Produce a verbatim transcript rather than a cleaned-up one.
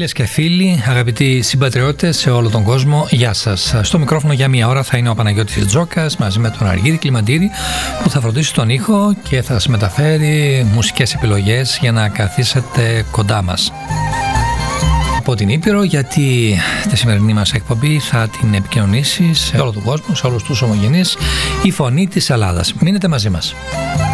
Φίλες και φίλοι, αγαπητοί συμπατριώτες σε όλο τον κόσμο, γεια σας. Στο μικρόφωνο για μία ώρα θα είναι ο Παναγιώτης Τζόκας μαζί με τον Αργύρη Κλιμαντήρη, που θα φροντίσει τον ήχο και θα σας μεταφέρει μουσικές επιλογές για να καθίσετε κοντά μας από την Ήπειρο, γιατί τη σημερινή μας εκπομπή θα την επικοινωνήσει σε όλο τον κόσμο, σε όλους τους ομογενείς, η Φωνή της Ελλάδας. Μείνετε μαζί μας.